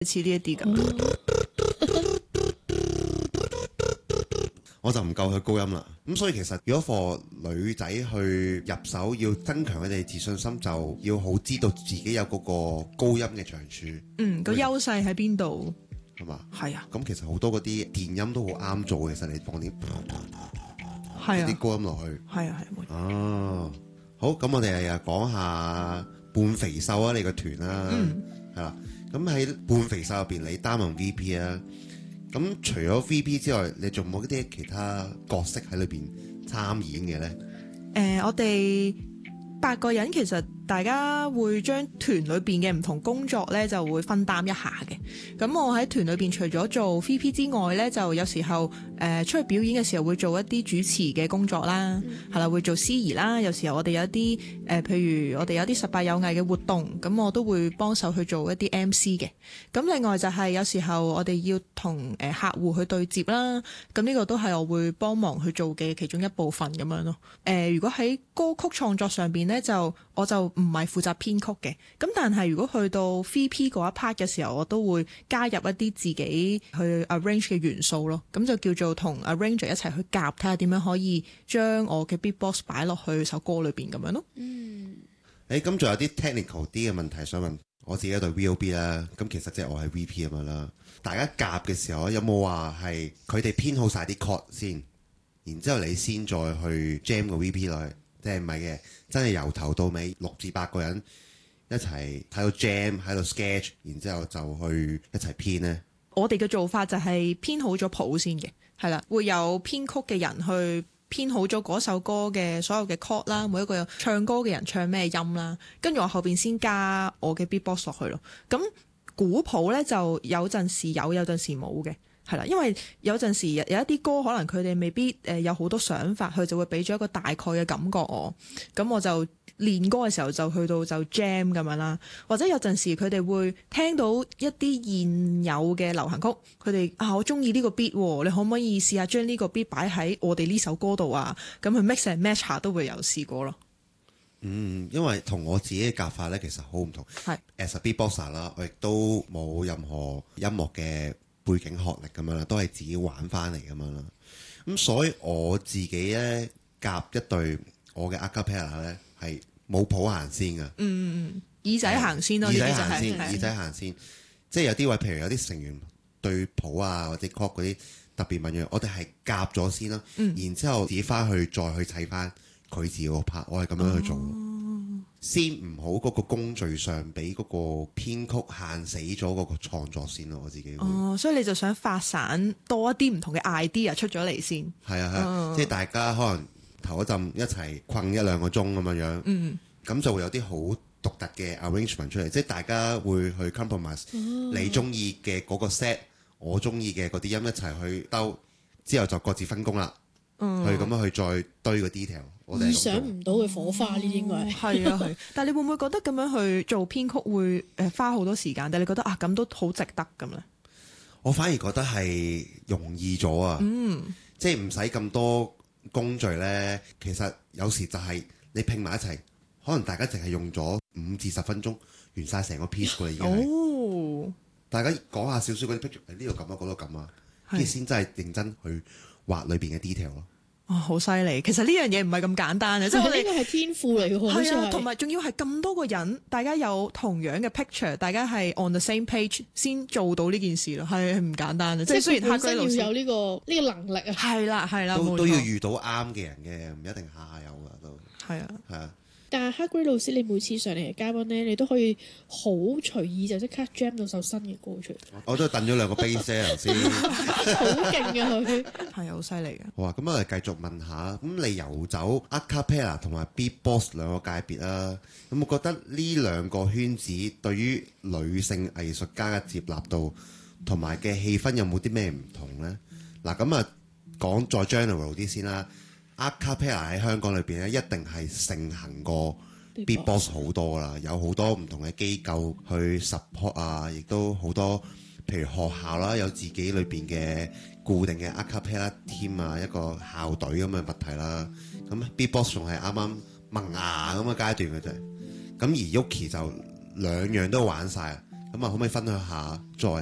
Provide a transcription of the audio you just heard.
似呢一啲咁。 我就唔夠佢高音啦。咁所以其實如果課女仔去入手要增強佢哋自信心，就要好知道自己有嗰個高音嘅長處。 個優勢喺邊度？ 係嘛？ 係啊。 咁其實好多嗰啲電音都好啱做嘅，其實你放啲係啊啲高音落去。 係啊係。 哦，好，咁我哋又講下半肥瘦啊，你個團啦，係啦。咁喺半肥瘦入邊，你擔任 VP 啊。咁除咗 VP 之外，你仲冇啲其他角色喺裏邊參演嘅咧？ 我哋8個人其實大家會將團裏邊嘅唔同工作咧就會分擔一下嘅。咁我喺團裏邊除咗做 VP 之外咧，就有時候出去表演嘅時候會做一啲主持嘅工作啦，係啦，會做司儀啦。有時候我哋有啲譬如我哋有啲18有藝嘅活動，咁我都會幫手去做一啲 MC 嘅。咁另外就係有時候我哋要同客戶去對接啦，咁呢個都係我會幫忙去做嘅其中一部分咁樣咯。如果喺歌曲創作上邊咧，我就唔係負責編曲嘅，咁但係如果去到 VP 嗰一 part 嘅時候，我都會加入一啲自己去 arrange 嘅元素咯，咁就叫做同 arranger 一齊去夾，睇下點樣可以將我嘅 beatbox 擺落去首歌裏邊咁樣咯。 咁仲有啲 technical 啲嘅問題想問，我自己一隊 VOB 啦，咁其實即係我係 VP 咁樣啦。大家夾嘅時候有冇話係佢哋編好晒啲 chord 先，然之後你先再去 jam 個 VP 落去？即係唔係嘅，真係由頭到尾6至8個人一齊喺度 jam 喺度 sketch， 然之後就去一齊編呢？ 我哋嘅做法就係編好咗譜先嘅，係啦，會有編曲嘅人去編好咗嗰首歌嘅所有嘅 chord 啦，每一個唱歌嘅人唱咩音啦，跟住我後邊先加我嘅 beatbox 落去咯。咁鼓譜咧就有陣時有陣時冇嘅。係啦，因為有陣時有一啲歌可能佢哋未必有好多想法，佢就會俾咗一個大概嘅感覺我，咁我就練歌嘅時候就去到就 jam 咁樣啦。或者有陣時佢哋會聽到一啲現有嘅流行曲，佢哋我中意呢個 beat 喎，你可唔可以試下將呢個 beat 擺喺我哋呢首歌度啊？咁佢 mix and match 下都會有試過咯。 因為同我自己嘅夾法咧其實好唔同。係 as a beatboxer 啦，我亦都冇任何音樂嘅背景學歷咁樣啦，都係自己玩翻嚟咁樣啦。咁所以我自己咧夾一隊我嘅 acapella 咧係冇譜行先噶。 耳仔行先咯， 耳仔行先，耳仔行先。即係有啲位，譬如有啲成員對譜啊或者 chord 嗰啲特別敏銳，我哋係夾咗先啦。然之後自己翻去再去砌翻佢自己個 part，我係咁樣去做。先唔好嗰個工序上俾嗰個編曲限死咗嗰個創作先咯，我自己會。 所以你就想發散多一啲唔同嘅 idea 出咗嚟先。 係啊，即係大家可能頭嗰陣一齊困1-2個鐘咁樣，咁就會有啲好獨特嘅 arrangement 出嚟，即係大家會去 compromise，你中意嘅嗰個 set，我中意嘅嗰啲音一齊去兜，之後就各自分工啦。去咁樣去再堆個 detail， 意想唔到嘅火花呢啲應該係係。但係你會唔會覺得咁樣去做編曲會花好多時間？但係你覺得咁都好值得咁咧？ 我反而覺得係容易咗啊！即係唔使咁多工序咧。其實有時就係你拼埋一齊，可能大家淨係用咗5至10分鐘完晒成個 piece 㗎啦，已經係。大家講下少少嗰啲 picture， 呢度咁啊，嗰度咁啊，跟住先真係認真去畫裏邊嘅 detail 咯。好犀利！其實呢樣嘢唔係咁簡單嘅，即係我哋呢個係天賦嚟嘅喎。 係啊，同埋仲要係咁多個人，大家有同樣嘅 picture， 大家係 on the same page 先做到呢件事咯，係唔簡單嘅。即係雖然本身要有呢個能力啊。 係啦， 都要遇到啱嘅人嘅，唔一定下下有㗎都。係啊。 但係 Hardgrade 老師，你每次上嚟嘅嘉賓咧，你都可以好隨意就即刻 jam 到首新嘅歌出嚟。我都等咗2個 bass 啫頭先。 好勁啊佢， 係好犀利嘅。 好啊，咁我哋繼續問下，咁你游走 acapella 同埋 beatbox 兩個界別啦，咁我覺得呢兩個圈子對於女性藝術家嘅接納度同埋嘅氣氛有冇啲咩唔同呢？嗱，咁啊講再 general 啲先啦。acapella 喺香港裏邊咧，一定係盛行過 beatbox 好多啦，有好多唔同嘅機構去 support 啊，亦都好多譬如學校啦，有自己裏邊嘅固定嘅 acapella team 啊，一個校隊咁嘅物體啦。咁 beatbox 仲係啱啱萌芽咁嘅階段嘅啫。咁而 Yuki 就兩樣都玩晒， 咁啊，可唔可以分享下作為